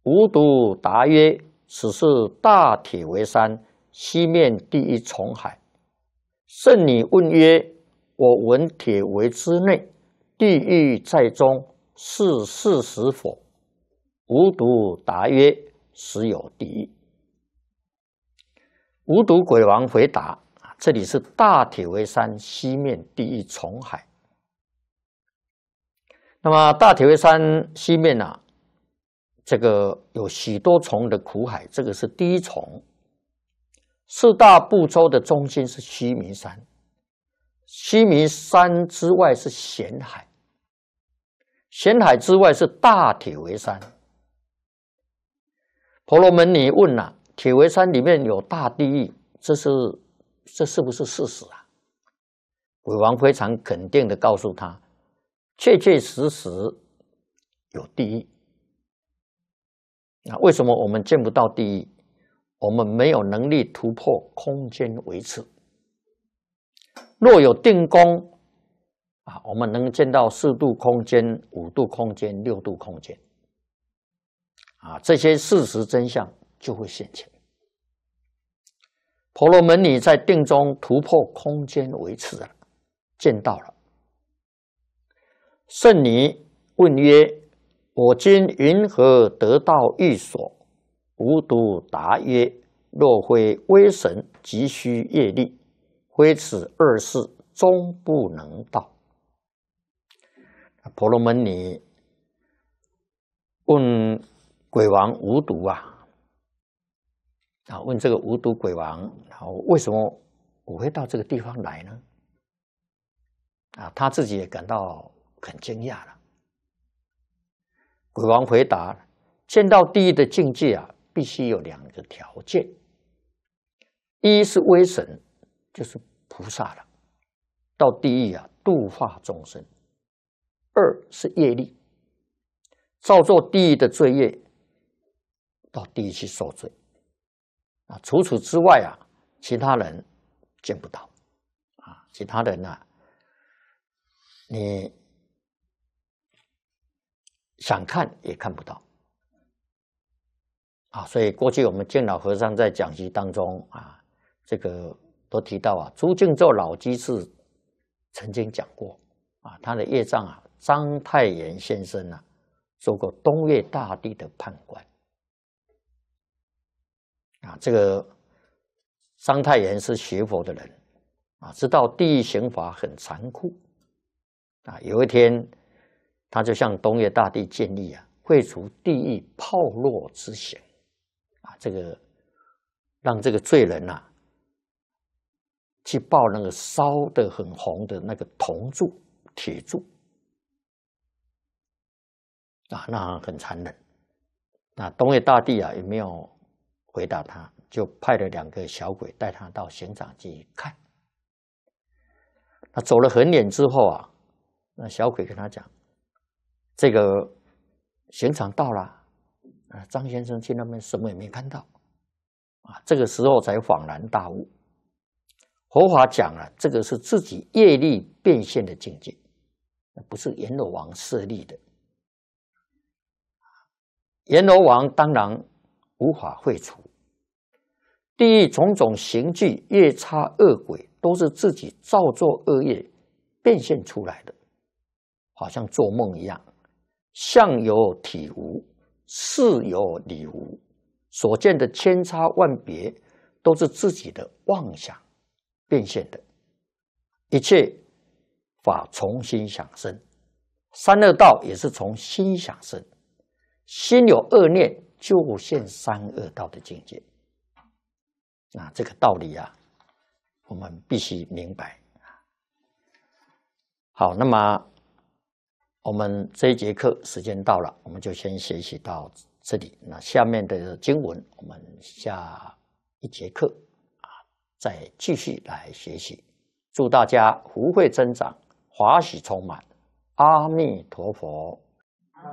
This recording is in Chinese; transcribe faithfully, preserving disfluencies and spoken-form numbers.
无独答曰：“此是大铁围山，西面第一重海。”圣女问曰：“我闻铁围之内，地狱在中，是事实否？”无独答曰：“实有地狱。”无独鬼王回答：“这里是大铁围山西面第一重海。”那么大铁围山西面啊，这个有许多重的苦海，这个是第一重。四大部洲的中心是须弥山，须弥山之外是咸海，咸海之外是大铁围山。婆罗门女问啊，铁围山里面有大地狱，这是这是不是事实啊？鬼王非常肯定的告诉他，确确实实有地狱。那为什么我们见不到地狱？我们没有能力突破空间维持。若有定功啊，我们能见到四度空间、五度空间、六度空间啊，这些事实真相就会现前。婆罗门女在定中突破空间维持了，见到了。圣女问曰：“我今云何得到寓所？”无独答曰：“若非威神，急需业力，非此二事，终不能到。”婆罗门女问鬼王无独啊，啊，问这个无独鬼王，然后为什么我会到这个地方来呢？啊，他自己也感到很惊讶了。鬼王回答：“见到地狱的境界啊，必须有两个条件，一是威神，就是菩萨了，到地狱啊度化众生；二是业力，造作地狱的罪业，到地狱去受罪。啊，除此之外啊，其他人见不到啊，其他人啊，你想看也看不到。”啊，所以过去我们净老和尚在讲习当中啊，这个都提到啊，朱敬咒老居士曾经讲过啊，他的业障啊，章太炎先生啊，做过东岳大帝的判官啊。这个章太炎是学佛的人啊，知道地狱刑罚很残酷啊。有一天，他就向东岳大帝建议啊，废除地狱炮烙之刑。啊，这个让这个罪人啊，去抱那个烧得很红的那个铜柱、铁柱，啊，那很残忍。那东岳大帝啊，也没有回答他，就派了两个小鬼带他到刑场去看。那走了很远之后啊，那小鬼跟他讲：“这个刑场到了。”啊，张先生去那边什么也没看到，啊，这个时候才恍然大悟。佛法讲了，这个是自己业力变现的境界，不是阎罗王设立的。阎罗王当然无法废除，地狱种种刑具、夜叉恶鬼，都是自己造作恶业变现出来的，好像做梦一样，相有体无。事有理无，所见的千差万别，都是自己的妄想变现的。一切法从心想生，三恶道也是从心想生。心有恶念，就现三恶道的境界。啊，这个道理啊，我们必须明白。好，那么我们这一节课时间到了，我们就先学习到这里。那下面的经文，我们下一节课啊，再继续来学习。祝大家福慧增长，华喜充满。阿弥陀佛。